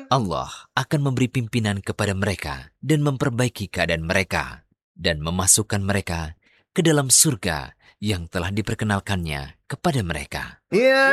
Allah akan memberi pimpinan kepada mereka dan memperbaiki keadaan mereka dan memasukkan mereka ke dalam surga yang telah diperkenalkannya kepada mereka.